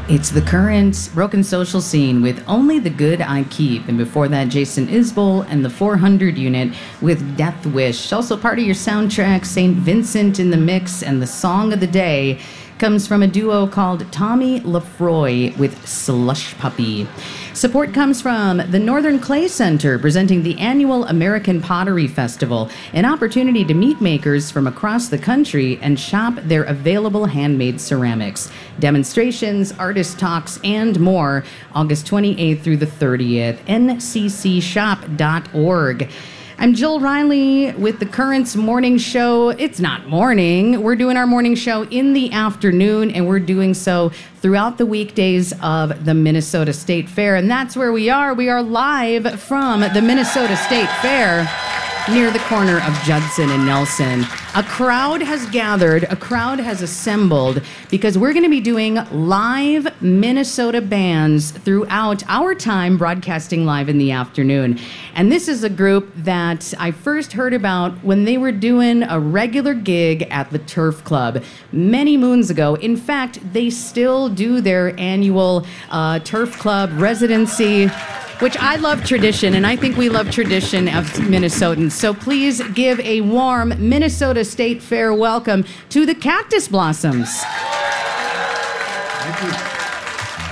It's the current Broken Social Scene with Only the Good I Keep. And before that, Jason Isbell and the 400 Unit with Death Wish. Also part of your soundtrack, St. Vincent in the Mix, and the song of the day comes from a duo called Tommy Lefroy with Slush Puppy. Support comes from the Northern Clay Center, presenting the annual American Pottery Festival, an opportunity to meet makers from across the country and shop their available handmade ceramics. Demonstrations, artist talks, and more, August 28th through the 30th, nccshop.org. I'm Jill Riley with the Currents Morning Show. It's not morning. We're doing our morning show in the afternoon, and we're doing so throughout the weekdays of the Minnesota State Fair. And that's where we are. We are live from the Minnesota State Fair near the corner of Judson and Nelson. A crowd has gathered, a crowd has assembled, because we're going to be doing live Minnesota bands throughout our time broadcasting live in the afternoon. And this is a group that I first heard about when they were doing a regular gig at the Turf Club many moons ago. In fact, they still do their annual Turf Club residency, which I love tradition, and I think we love tradition as Minnesotans. So please give a warm Minnesota State Fair welcome to the Cactus Blossoms. Thank you.